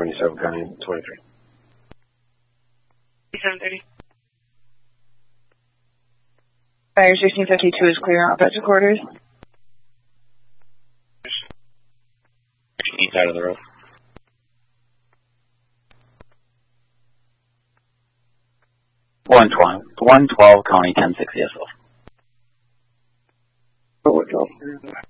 27 County 23. 7:30. Fire 1652 is clear on offensive quarters. East side of the road. One 112 County 1060 SO. 112.